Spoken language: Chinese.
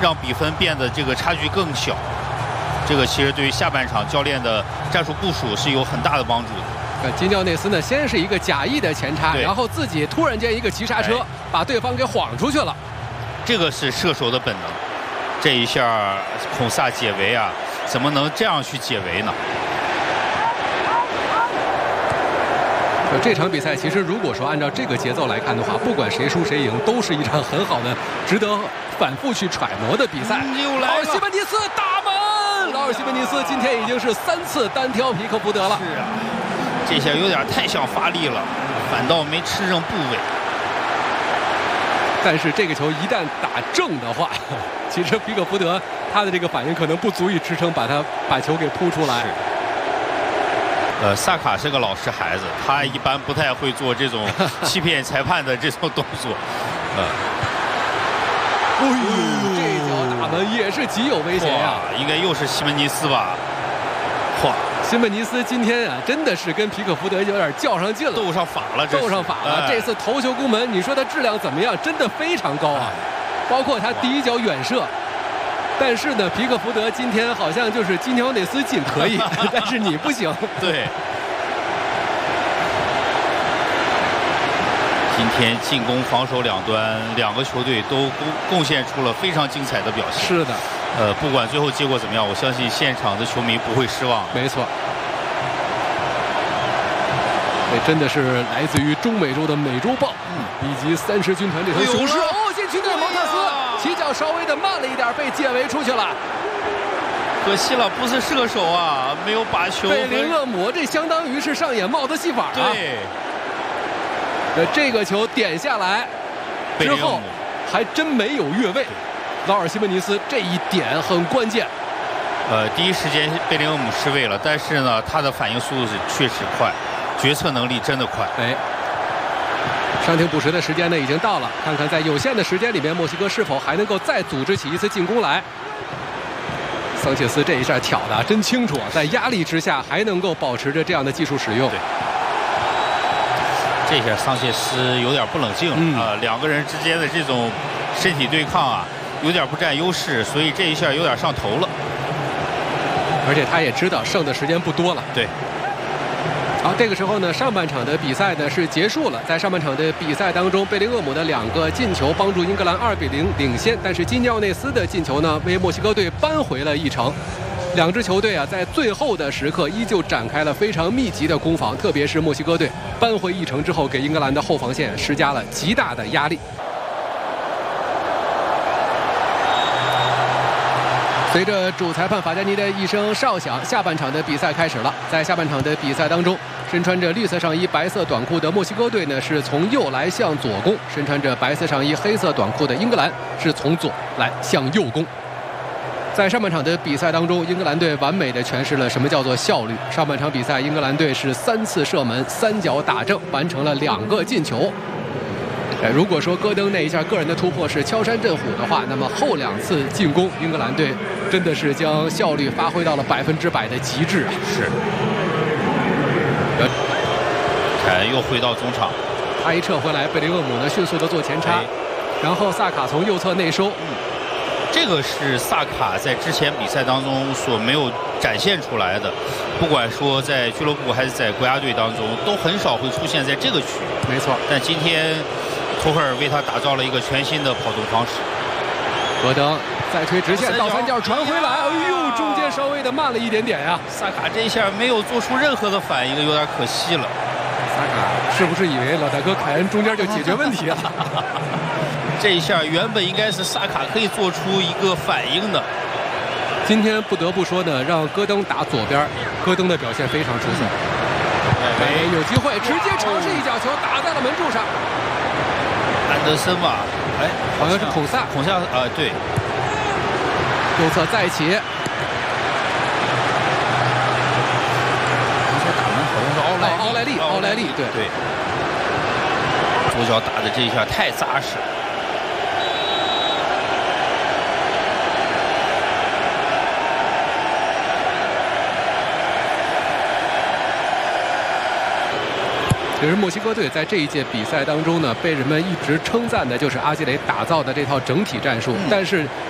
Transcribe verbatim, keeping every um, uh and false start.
让比分变得这个差距更小。这个其实对于下半场教练的战术部署是有很大的帮助的。 呃，金教内斯呢，先是一个假意的前插，然后自己突然间一个急刹车，把对方给晃出去了。 这个是射手的本能。这一下孔萨解围啊，怎么能这样去解围呢？ 这场比赛其实如果说按照这个节奏来看的话，不管谁输谁赢，都是一场很好的、值得反复去揣摩的比赛。 又来了， 劳尔西门尼斯打门！劳尔西门尼斯今天已经是三次单挑皮克福德了。 是啊，这下有点太想发力了，反倒没吃正部位。 但是这个球一旦打正的话，其实皮克福德他的这个反应可能不足以支撑把他把球给扑出来。 呃，萨卡是个老实孩子，他一般不太会做这种欺骗裁判的这种动作。呃， 哎呦，这脚打门也是极有危险呀、啊！ 应该又是西门尼斯吧？嚯！ 西门尼斯今天啊，真的是跟皮克福德有点较上劲了， 斗上法了， 斗上法了。 哎、 这次头球攻门，你说他质量怎么样？真的非常高啊！包括他第一脚远射。但是呢，皮克福德今天好像就是金条内斯进可以，但是你不行。 对。今天进攻、防守两端，两个球队都贡贡献出了非常精彩的表现。 是的。 呃，不管最后结果怎么样，我相信现场的球迷不会失望。 没错。这真的是来自于中美洲的美洲豹，嗯、以及三十军团这头雄狮。哦，禁区内蒙特斯起脚稍微的慢了一点，被解围出去了。 可惜了，不是射手啊，没有把球。 贝林厄姆这相当于是上演帽子戏法啊。 对。 呃，这个球点下来之后，还真没有越位。劳尔西门尼斯这一点很关键。 呃，第一时间贝林厄姆失位了，但是呢，他的反应速度是确实快，决策能力真的快。 哎。伤停补时的时间呢已经到了，看看在有限的时间里面，墨西哥是否还能够再组织起一次进攻来。桑切斯这一下挑的真清楚，在压力之下还能够保持着这样的技术使用。 对，这下桑切斯有点不冷静了、嗯、啊，两个人之间的这种身体对抗啊，有点不占优势，所以这一下有点上头了。 而且他也知道剩的时间不多了。 对。 好，这个时候呢，上半场的比赛呢是结束了。在上半场的比赛当中，贝林厄姆的两个进球帮助英格兰二比零领先，但是金尿内斯的进球呢为墨西哥队扳回了一城。两支球队啊，在最后的时刻依旧展开了非常密集的攻防，特别是墨西哥队扳回一城之后，给英格兰的后防线施加了极大的压力。随着主裁判法加尼的一声哨响，下半场的比赛开始了。在下半场的比赛当中，身穿着绿色上衣、白色短裤的墨西哥队呢是从右来向左攻，身穿着白色上衣、黑色短裤的英格兰是从左来向右攻。在上半场的比赛当中，英格兰队完美的诠释了什么叫做效率。上半场比赛，英格兰队是三次射门，三脚打正，完成了两个进球。如果说戈登那一下个人的突破是敲山震虎的话，那么后两次进攻，英格兰队真的是将效率发挥到了百分之百的极致啊！ 是。凯又回到中场， 他一撤回来，贝林厄姆呢迅速的做前插，然后萨卡从右侧内收。 嗯，这个是萨卡在之前比赛当中所没有展现出来的，不管说在俱乐部还是在国家队当中，都很少会出现在这个区域。 没错， 但今天图赫尔为他打造了一个全新的跑动方式。 戈登再推直线倒三角传回来，哎呦，中间稍微的慢了一点点呀。 萨卡这一下没有做出任何的反应，有点可惜了。 萨卡是不是以为老大哥凯恩中间就解决问题了？ 这一下原本应该是萨卡可以做出一个反应的。 今天不得不说呢，让戈登打左边，戈登的表现非常出色。哎，有机会直接尝试一脚球打在了门柱上。 安德森吧，哎， 好像是孔萨， 孔萨，呃，对。 右侧再起。 刚才打门好像是奥莱奥莱利，奥莱利，对对。左脚打的这一下太扎实。其实墨西哥队在这一届比赛当中呢，被人们一直称赞的就是阿基雷打造的这套整体战术。但是